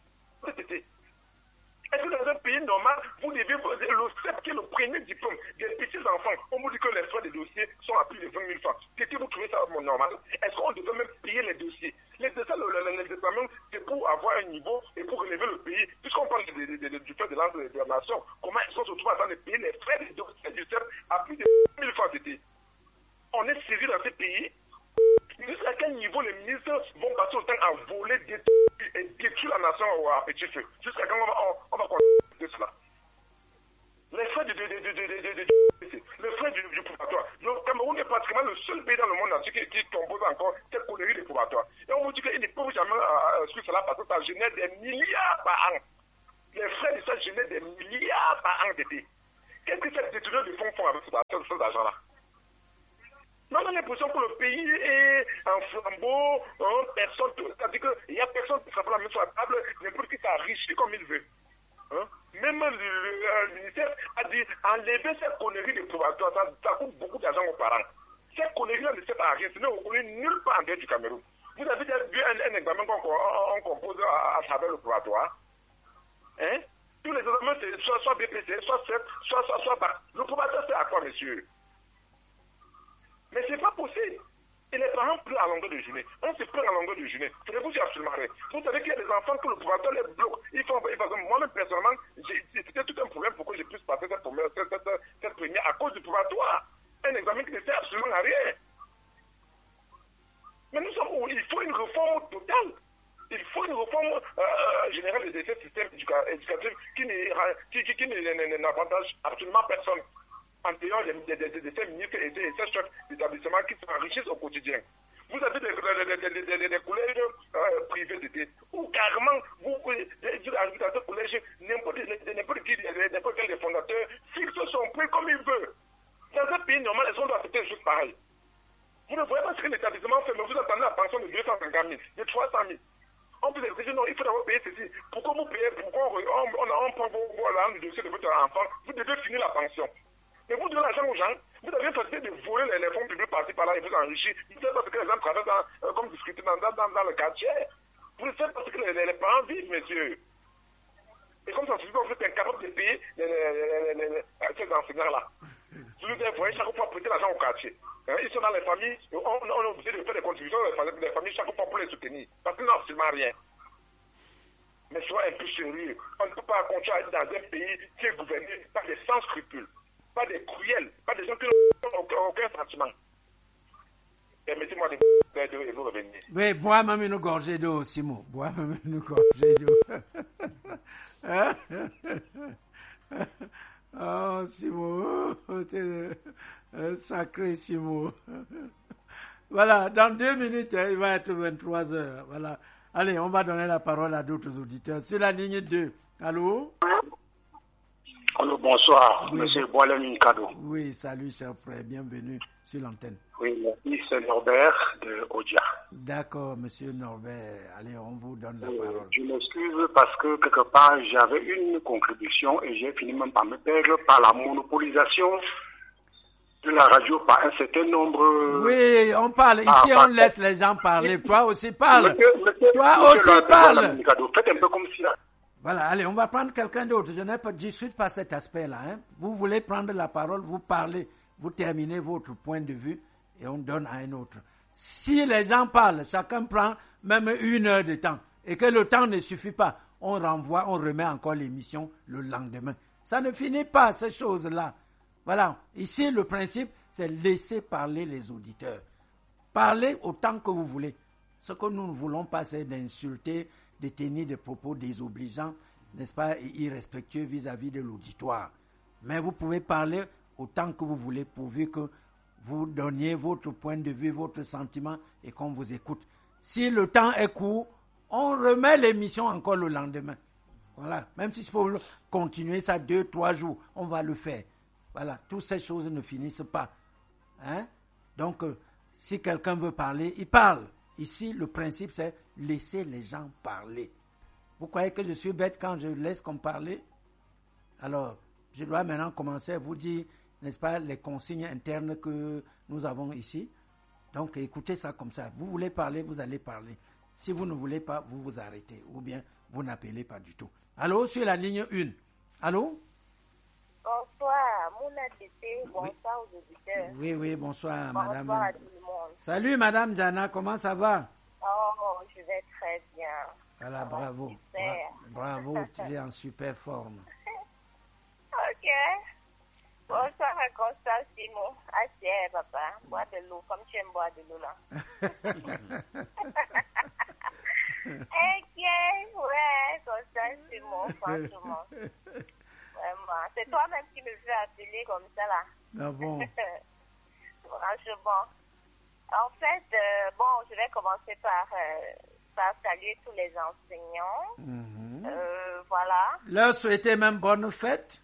Speaker 4: Est-ce que dans un pays normal, vous devez, le C E P qui est le premier diplôme des petits enfants, on vous dit que les frais des dossiers sont à plus de vingt mille francs. Est-ce que vous trouvez ça normal? Est-ce qu'on devait même payer les dossiers? Les, les, les, les examens, c'est pour avoir un niveau et pour relever le pays. Puisqu'on parle de, de, de, de, du fait de l'ensemble de la nation, comment est-ce qu'on se trouve à train de payer les frais des dossiers du C E P à plus de mille francs d'été? On est saisi dans ces pays. Jusqu'à quel niveau les ministres vont passer autant à voler, détruire et détruire la nation à petit feu? Jusqu'à quand on va, on, on va continuer cela? Les frais du, du, du, du, du, du, du, du, les frais du, du purgatoire. Le Cameroun est pratiquement le seul pays dans le monde entier qui, qui compose encore cette connerie de purgatoire. Et cela parce que ça génère des milliards par an. Les frais de ça génèrent des milliards par an d'été. Qu'est-ce que ces détourneurs de fonds font avec cet argent-là? Non, on a l'impression que le pays est en flambeau, hein, personne, c'est-à-dire qu'il n'y a personne qui frappe la main sur la table, n'importe qui s'enrichit comme il veut. Hein? Même le, le, le ministère a dit enlever ces conneries de probatoire, ça, ça coûte beaucoup d'argent aux parents. Ces conneries-là ne servent à rien, ce n'est reconnu nulle part en dehors du Cameroun. Vous avez déjà vu un, un examen qu'on on, on compose à, à travers le probatoire? Hein? Tous les examens, c'est soit, soit B P C, soit C E P, soit, soit, soit bac. Le probatoire, c'est à quoi, monsieur? Mais c'est pas possible. Et les parents pleurent à longueur de journée. On se pleure à longueur de journée. Ce ne vous dit absolument rien. Vous savez qu'il y a des enfants que le probatoire les bloque. Ils font, ils font, moi-même, personnellement, c'était tout un problème pour que je puisse passer cette première, cette, cette, cette première à cause du probatoire. Un examen qui ne sert absolument à rien. Mais nous sommes où? Il faut une réforme totale. Il faut une réforme euh, générale de ce système éducatif qui, qui, qui, qui n'avantage absolument personne. En ayant des, des, des, des, des ministres et des, des chefs d'établissement qui s'enrichissent au quotidien. Vous avez des, des, des, des, des collèges euh, privés d'été où carrément, vous, dans ce collège, n'importe qui, n'importe quel des fondateurs fixe son prix comme il veut. Dans un pays normal, les gens doivent accepter des choses pareilles. Vous ne voyez pas ce que l'établissement fait, mais vous attendez la pension de deux cent cinquante mille, de trois cent mille. On vous dit, non, il faut d'abord payer ceci. Pourquoi vous payez, pourquoi on, on, on, on prend vos, vos, le dossier de votre enfant, vous devez finir la pension. Mais vous donnez l'argent aux gens, vous avez facilité de voler les, les fonds publics par-ci par-là et vous enrichir. Vous savez pas ce que les gens travaillent dans, euh, comme discuté dans, dans, dans, dans le quartier. Vous savez pas ce que les, les, les parents vivent, messieurs. Et comme ça, vous êtes incapable de payer les, les, les, les, ces enseignants-là. Vous nous voyez chaque fois prêter l'argent au quartier. Hein, ils sont dans les familles, on, on est obligé de faire des contributions dans les familles chaque fois pour les soutenir. Parce qu'ils n'ont absolument rien. Mais soyez un peu sérieux. On ne peut pas continuer à être dans un pays qui est gouverné par des sans scrupules. Pas des cruels, pas des gens qui n'ont aucun, aucun sentiment. Permettez-moi de, de, de, de vous revenir.
Speaker 2: Oui, bois même une gorgée d'eau, Simon. Bois même une gorgée d'eau. Oh, Simon, t'es un sacré Simon. Voilà, dans deux minutes, il va être vingt-trois heures. Voilà. Allez, on va donner la parole à d'autres auditeurs. C'est la ligne deux. Allô?
Speaker 5: Allô, bonsoir,
Speaker 2: oui.
Speaker 5: Monsieur Boilen Kado.
Speaker 2: Oui, salut, cher frère, bienvenue sur l'antenne.
Speaker 5: Oui, c'est Norbert de Odia.
Speaker 2: D'accord, Monsieur Norbert. Allez, on vous donne la
Speaker 5: oui,
Speaker 2: parole.
Speaker 5: Je m'excuse parce que quelque part, j'avais une contribution et j'ai fini même par me perdre par la monopolisation de la radio par un certain nombre.
Speaker 2: Oui, on parle. Ici, ah, on laisse les gens parler. Toi aussi, parle.
Speaker 5: Monsieur, monsieur,
Speaker 2: Toi
Speaker 5: monsieur
Speaker 2: aussi, parle.
Speaker 5: Faites un peu comme si...
Speaker 2: Voilà, allez, on va prendre quelqu'un d'autre. Je n'ai pas discuté pas cet aspect-là. Hein. Vous voulez prendre la parole, vous parlez, vous terminez votre point de vue et on donne à un autre. Si les gens parlent, chacun prend même une heure de temps et que le temps ne suffit pas, on renvoie, on remet encore l'émission le lendemain. Ça ne finit pas, ces choses-là. Voilà, ici le principe, c'est laisser parler les auditeurs. Parlez autant que vous voulez. Ce que nous ne voulons pas, c'est d'insulter, de tenir des propos désobligeants, n'est-ce pas, et irrespectueux vis-à-vis de l'auditoire. Mais vous pouvez parler autant que vous voulez, pourvu que vous donniez votre point de vue, votre sentiment, et qu'on vous écoute. Si le temps est court, on remet l'émission encore le lendemain. Voilà. Même s'il faut continuer ça deux, trois jours, on va le faire. Voilà. Toutes ces choses ne finissent pas. Hein? Donc, euh, si quelqu'un veut parler, il parle. Ici, le principe, c'est laisser les gens parler. Vous croyez que je suis bête quand je laisse qu'on parler? Alors, je dois maintenant commencer à vous dire, n'est-ce pas, les consignes internes que nous avons ici. Donc, écoutez ça comme ça. Vous voulez parler, vous allez parler. Si vous ne voulez pas, vous vous arrêtez. Ou bien, vous n'appelez pas du tout. Allô, sur la ligne un. Allô?
Speaker 6: Bonsoir, Mouna Tété. Bonsoir
Speaker 2: oui.
Speaker 6: aux auditeurs.
Speaker 2: Oui, oui, bonsoir,
Speaker 6: bonsoir
Speaker 2: madame.
Speaker 6: Bonsoir à tout le monde.
Speaker 2: Salut, madame Jana, comment ça va?
Speaker 6: Oh, je vais très bien.
Speaker 2: Voilà,
Speaker 6: oh,
Speaker 2: bravo. Bra- bravo, tu es en super forme.
Speaker 6: Ok. Bonsoir à Constance Simon. Assez, papa. Bois de l'eau, comme tu aimes boire de l'eau là. Ok, ouais, Constance Simon, franchement. Vraiment. C'est toi-même qui me fais appeler comme ça là.
Speaker 2: Ah bon?
Speaker 6: Franchement. En fait, euh, bon, je vais commencer par euh, par saluer tous les enseignants.
Speaker 2: Mhm.
Speaker 6: Euh, voilà.
Speaker 2: Leur souhaiter même bonne fête.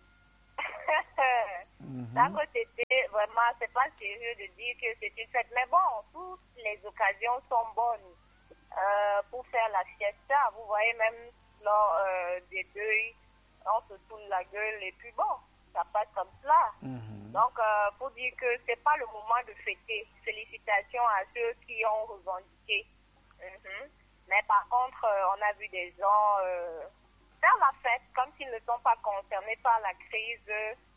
Speaker 2: Mhm.
Speaker 6: D'un côté, vraiment, c'est pas sérieux de dire que c'est une fête. Mais bon, toutes les occasions sont bonnes euh, pour faire la fiesta. Vous voyez, même lors euh, des deuils, on se tourne la gueule et puis bon, ça passe comme cela.
Speaker 2: Mhm.
Speaker 6: Donc, euh, pour dire que c'est pas le moment de fêter. Félicitations à ceux qui ont revendiqué. Mhm. Mais par contre, euh, on a vu des gens euh, faire la fête comme s'ils ne sont pas concernés par la crise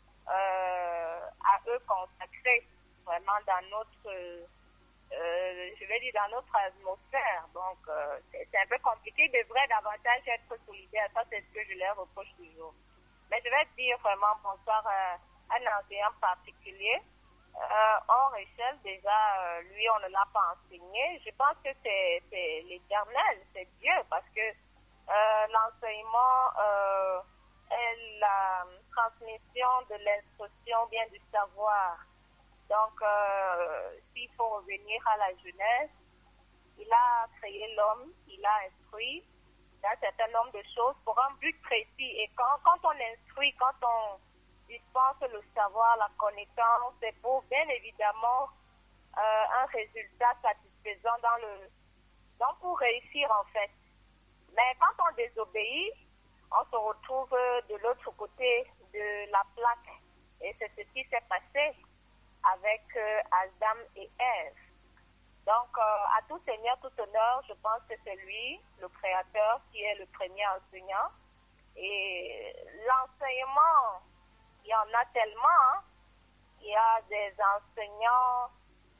Speaker 6: euh, à eux consacrés, vraiment dans notre, euh, euh, je vais dire dans notre atmosphère. Donc, euh, c'est, c'est un peu compliqué. Ils devraient davantage être solidaires. Ça, c'est ce que je leur reproche toujours. Mais je vais dire vraiment bonsoir à un enseignant particulier. Euh, hors échelle, déjà, euh, lui, on ne l'a pas enseigné. Je pense que c'est, c'est l'Éternel, c'est Dieu, parce que euh, l'enseignement euh, est la transmission de l'instruction, bien du savoir. Donc, euh, s'il faut revenir à la jeunesse, il a créé l'homme, il a instruit un certain nombre de choses pour un but précis. Et quand, quand on instruit, quand on dispense le savoir, la connaissance, c'est pour bien évidemment euh, un résultat satisfaisant dans le, donc pour réussir en fait. Mais quand on désobéit, on se retrouve de l'autre côté de la plaque. Et c'est ce qui s'est passé avec euh, Adam et Ève. Donc, euh, à tout seigneur, tout honneur, je pense que c'est lui, le créateur, qui est le premier enseignant. Et l'enseignement, il y en a tellement. Hein. Il y a des enseignants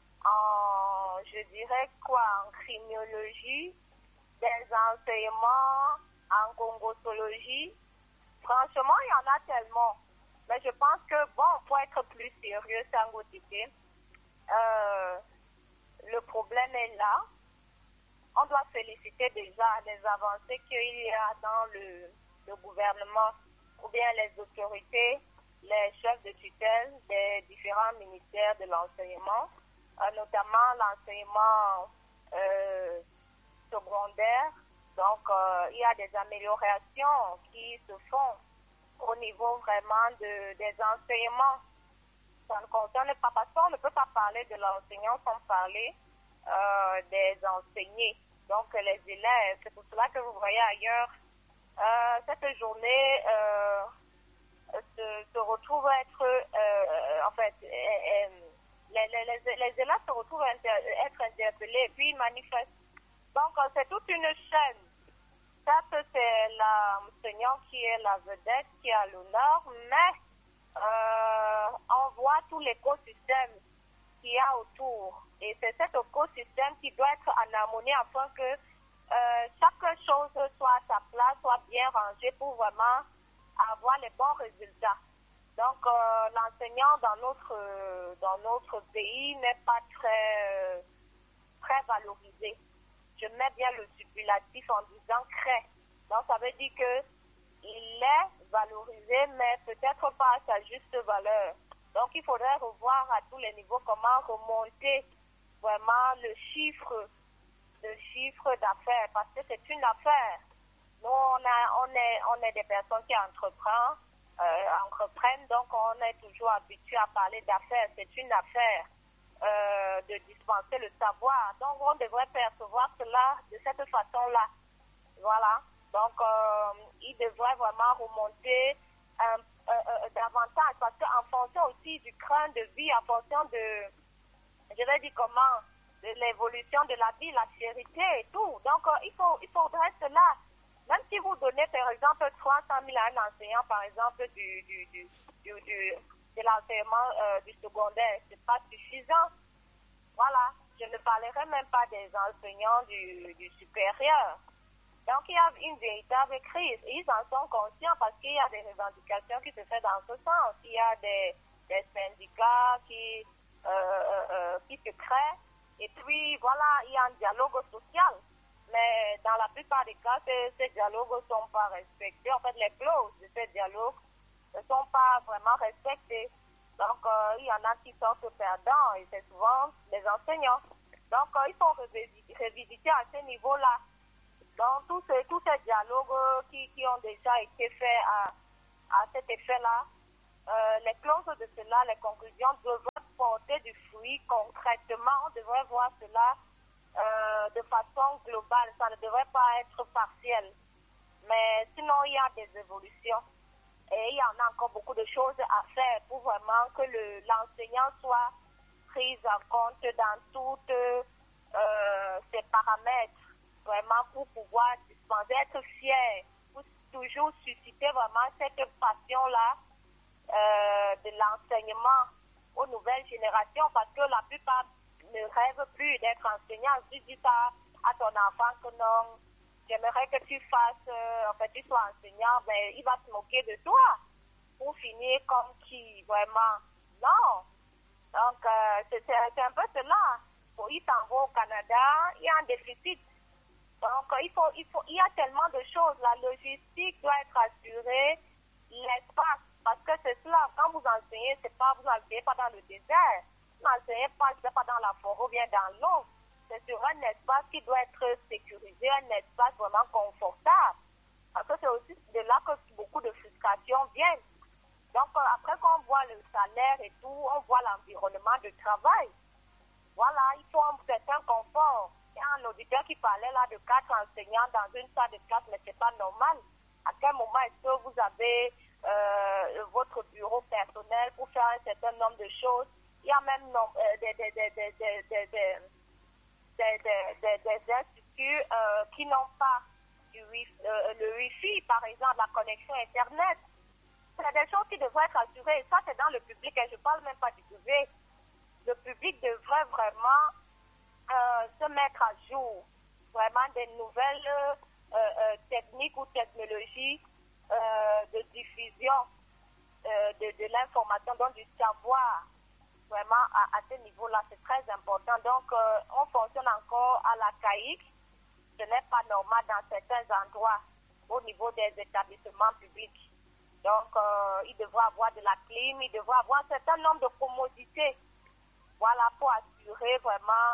Speaker 6: en, je dirais quoi, en criminologie, des enseignements en congosologie. Franchement, il y en a tellement. Mais je pense que, bon, pour être plus sérieux, Sangotité, euh, le problème est là. On doit féliciter déjà les avancées qu'il y a dans le, le gouvernement ou bien les autorités, les chefs de tutelle des différents ministères de l'enseignement, euh, notamment l'enseignement euh, secondaire. Donc, euh, il y a des améliorations qui se font au niveau vraiment de, des enseignements. Ça ne concerne pas, parce qu'on ne peut pas parler de l'enseignant sans parler euh, des enseignés. Donc, les élèves, c'est pour cela que vous voyez ailleurs, euh, cette journée euh, se, se retrouve être, euh, en fait, euh, euh, les, les, les, les élèves se retrouvent inter, être interpellés et puis ils manifestent. Donc, euh, c'est toute une chaîne. Certes, c'est l'enseignant qui est la vedette, qui a l'honneur, mais Euh, on voit tout l'écosystème qu'il y a autour. Et c'est cet écosystème qui doit être en harmonie afin que euh, chaque chose soit à sa place, soit bien rangée pour vraiment avoir les bons résultats. Donc, euh, l'enseignant dans notre, euh, dans notre pays n'est pas très, euh, très valorisé. Je mets bien le superlatif en disant crée. Donc, ça veut dire que il est valorisé, mais peut-être pas à sa juste valeur. Donc, il faudrait revoir à tous les niveaux comment remonter vraiment le chiffre, le chiffre d'affaires, parce que c'est une affaire. Nous, on, a, on, est, on est des personnes qui entreprennent, euh, entreprennent, donc on est toujours habitué à parler d'affaires. C'est une affaire euh, de dispenser le savoir. Donc, on devrait percevoir cela de cette façon-là. Voilà. Donc, euh, il devrait vraiment remonter euh, euh, euh, davantage parce qu'en fonction aussi du train de vie, en fonction de, je vais dire comment, de l'évolution de la vie, la charité et tout. Donc, euh, il, faut, il faudrait cela. Même si vous donnez, par exemple, trois cent mille à un enseignant, par exemple, du, du, du, du, du, de l'enseignement euh, du secondaire, c'est pas suffisant. Voilà. Je ne parlerai même pas des enseignants du, du supérieur. Donc, il y a une véritable crise. Ils en sont conscients parce qu'il y a des revendications qui se font dans ce sens. Il y a des, des syndicats qui, euh, euh, qui se créent. Et puis, voilà, il y a un dialogue social. Mais dans la plupart des cas, ces, ces dialogues ne sont pas respectés. En fait, les clauses de ces dialogues ne sont pas vraiment respectées. Donc, euh, il y en a qui sortent perdants et c'est souvent les enseignants. Donc, euh, il faut revisiter à ce niveau-là. Donc, tous ces, tous ces dialogues qui, qui ont déjà été faits à, à cet effet-là, euh, les clauses de cela, les conclusions devraient porter du fruit concrètement. On devrait voir cela euh, de façon globale. Ça ne devrait pas être partiel. Mais sinon, il y a des évolutions. Et il y en a encore beaucoup de choses à faire pour vraiment que le, l'enseignant soit pris en compte dans toutes euh, ces paramètres. Vraiment pour pouvoir dispenser, être fier, pour toujours susciter vraiment cette passion-là euh, de l'enseignement aux nouvelles générations, parce que la plupart ne rêvent plus d'être enseignants. Si tu dis ça à ton enfant que non, j'aimerais que tu fasses, euh, en fait, tu sois enseignant, mais il va se moquer de toi pour finir comme qui, vraiment. Non. Donc, euh, c'est, c'est un peu cela. Bon, il s'en va au Canada, il y a un déficit. Donc, il, faut, il, faut, il y a tellement de choses. La logistique doit être assurée, l'espace, parce que c'est cela. Quand vous enseignez, c'est pas, vous n'enseignez pas dans le désert. Vous n'enseignez pas, c'est pas dans la forêt ou bien dans l'eau. C'est sur un espace qui doit être sécurisé, un espace vraiment confortable. Parce que c'est aussi de là que beaucoup de frustrations viennent. Donc, après qu'on voit le salaire et tout, on voit l'environnement de travail. Voilà, il faut un certain confort. Il y a un auditeur qui parlait là de quatre enseignants dans une salle de classe, mais c'est pas normal. À quel moment est-ce que vous avez euh, votre bureau personnel pour faire un certain nombre de choses? Il y a même non, euh, des, des, des, des, des, des, des, des, des, des, des instituts euh, qui n'ont pas du wifi, euh, le Wi-Fi, par exemple, la connexion Internet. C'est des choses qui devraient être assurées. Ça, c'est dans le public et je ne parle même pas du privé. Le public devrait vraiment euh, se mettre à jour. Vraiment des nouvelles euh, euh, techniques ou technologies euh, de diffusion euh, de, de l'information, donc du savoir. Vraiment, à, à ce niveau-là, c'est très important. Donc, euh, on fonctionne encore à l'archaïque. Ce n'est pas normal dans certains endroits au niveau des établissements publics. Donc, euh, il devrait avoir de la clim, il devrait avoir un certain nombre de commodités. Voilà, pour assurer vraiment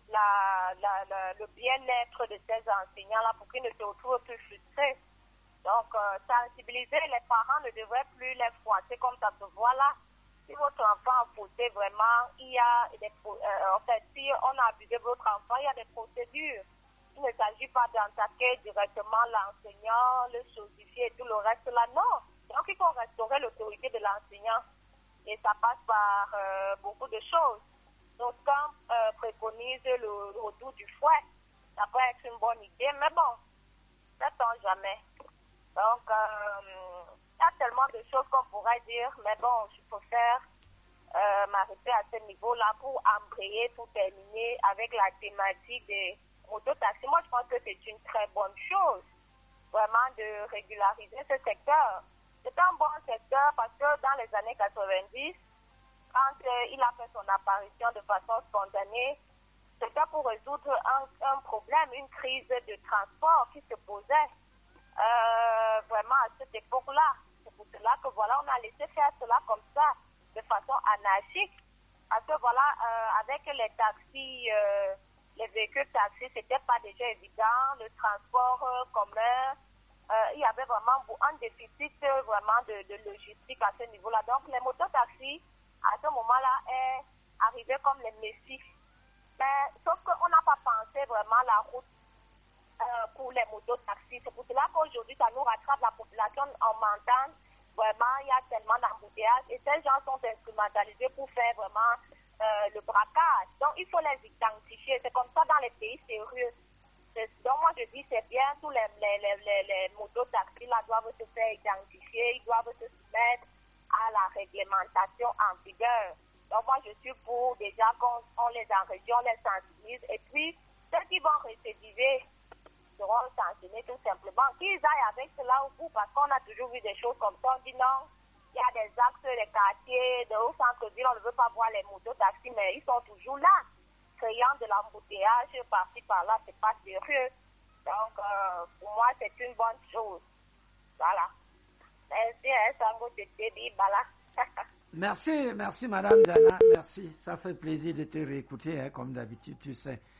Speaker 6: la, la, la, le bien-être de ces enseignants-là pour qu'ils ne se retrouvent plus frustrés. Donc, euh, sensibiliser les parents ne devrait plus les froisser comme ça se voit là. Si votre enfant a faussé vraiment, il y a des euh, en fait, si on a abusé votre enfant, il y a des procédures. Il ne s'agit pas d'attaquer directement l'enseignant, le chosifier et tout le reste là, non. Donc, il faut restaurer l'autorité de l'enseignant. Et ça passe par euh, beaucoup de choses. Donc, quand euh, préconise le, le retour du fouet, ça peut être une bonne idée, mais bon, n'attends jamais. Donc, euh, il y a tellement de choses qu'on pourrait dire, mais bon, je préfère euh, m'arrêter à ce niveau-là pour embrayer, pour terminer avec la thématique des mototaxis. Moi, je pense que c'est une très bonne chose, vraiment, de régulariser ce secteur. C'est un bon secteur parce que dans les années quatre-vingt-dix, quand euh, il a fait son apparition de façon spontanée, c'était pour résoudre un, un problème, une crise de transport qui se posait euh, vraiment à cette époque-là. C'est pour cela que voilà, on a laissé faire cela comme ça, de façon anarchique. Parce que voilà, euh, avec les taxis, euh, les véhicules taxis, c'était pas déjà évident, le transport euh, commun. Euh, il y avait vraiment un déficit euh, vraiment de, de logistique à ce niveau-là. Donc, les mototaxis, à ce moment-là, est arrivé comme les messies. Mais, sauf qu'on n'a pas pensé vraiment la route euh, pour les mototaxis. C'est pour cela qu'aujourd'hui, ça nous rattrape la population en montagne. Vraiment, il y a tellement d'embouteillages et ces gens sont instrumentalisés pour faire vraiment euh, le braquage. Donc, il faut les identifier. C'est comme ça dans les pays sérieux. Donc, moi, je dis, c'est bien, tous les, les, les, les, les mototaxis là doivent se faire identifier, ils doivent se soumettre à la réglementation en vigueur. Donc, moi, je suis pour déjà qu'on on les enregistre, on les sensibilise, et puis, ceux qui vont récidiver seront sanctionnés tout simplement. Qu'ils aillent avec cela au bout, parce qu'on a toujours vu des choses comme ça, on dit non, il y a des axes, des quartiers, de haut centre-ville, on ne veut pas voir les mototaxis, mais ils sont toujours là. Créant de l'embouteillage par-ci par-là, c'est pas sérieux. Donc, euh, pour moi, c'est une bonne chose. Voilà. Merci, hein, Sango Tété, Bala.
Speaker 2: Merci, merci, Madame Diana. Merci. Ça fait plaisir de te réécouter, hein, comme d'habitude, tu sais.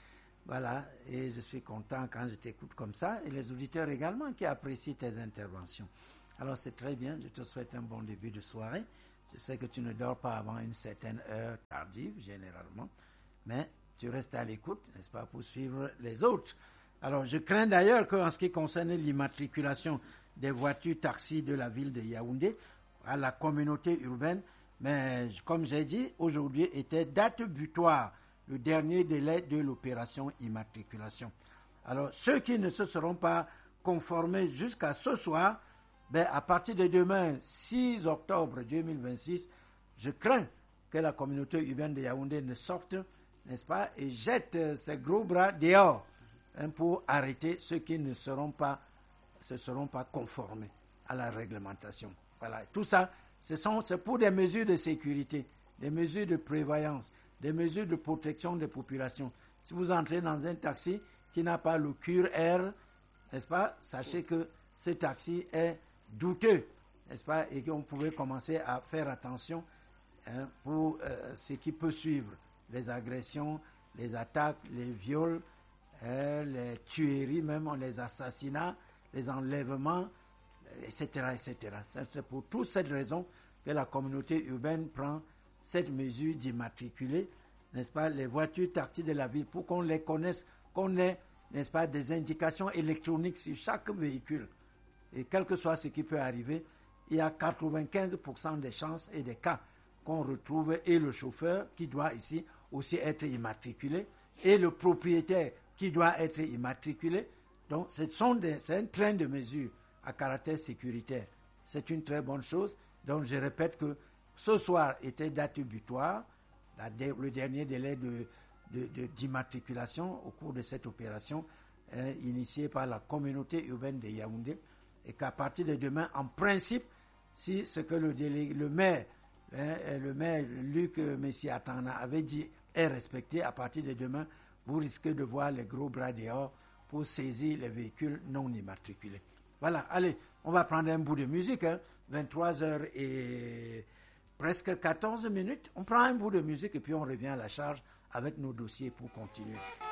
Speaker 2: Voilà, et je suis content quand je t'écoute comme ça, et les auditeurs également qui apprécient tes interventions. Alors c'est très bien, je te souhaite un bon début de soirée. Je sais que tu ne dors pas avant une certaine heure tardive, généralement, mais tu restes à l'écoute, n'est-ce pas, pour suivre les autres. Alors je crains d'ailleurs qu'en ce qui concerne l'immatriculation des voitures taxis de la ville de Yaoundé à la communauté urbaine, mais comme j'ai dit, aujourd'hui était date butoir, le dernier délai de l'opération immatriculation. Alors, ceux qui ne se seront pas conformés jusqu'à ce soir, ben, à partir de demain, six octobre deux mille vingt-six, je crains que la communauté urbaine de Yaoundé ne sorte, n'est-ce pas, et jette ses gros bras dehors hein, pour arrêter ceux qui ne seront pas, se seront pas conformés à la réglementation. Voilà, tout ça, ce sont, c'est pour des mesures de sécurité, des mesures de prévoyance, des mesures de protection des populations. Si vous entrez dans un taxi qui n'a pas le C U R, n'est-ce pas, sachez que ce taxi est douteux, n'est-ce pas, et qu'on pouvait commencer à faire attention hein, pour euh, ce qui peut suivre, les agressions, les attaques, les viols, euh, les tueries même, les assassinats, les enlèvements, et cetera, et cetera. C'est pour toutes ces raisons que la communauté urbaine prend cette mesure d'immatriculer, n'est-ce pas, les voitures taxis de la ville pour qu'on les connaisse, qu'on ait, n'est-ce pas, des indications électroniques sur chaque véhicule. Et quel que soit ce qui peut arriver, il y a quatre-vingt-quinze pour cent des chances et des cas qu'on retrouve et le chauffeur qui doit ici aussi être immatriculé et le propriétaire qui doit être immatriculé. Donc, ce sont des, c'est un train de mesures à caractère sécuritaire. C'est une très bonne chose. Donc, je répète que ce soir était date butoir, la, le dernier délai de, de, de, d'immatriculation au cours de cette opération hein, initiée par la communauté urbaine de Yaoundé, et qu'à partir de demain, en principe, si ce que le, délé, le maire, hein, le maire Luc Messi-Atana avait dit est respecté, à partir de demain, vous risquez de voir les gros bras dehors pour saisir les véhicules non immatriculés. Voilà, allez, on va prendre un bout de musique, hein, vingt-trois heures et presque quatorze minutes. On prend un bout de musique et puis on revient à la charge avec nos dossiers pour continuer.